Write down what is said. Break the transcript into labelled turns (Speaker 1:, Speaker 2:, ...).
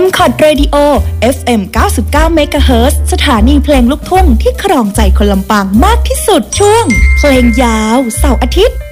Speaker 1: MCOT Radio FM 99 MHz สถานีเพลงลูกทุ่งที่ครองใจคนลำปางมากที่สุดช่วงเพลงยาวเสาร์อาทิตย์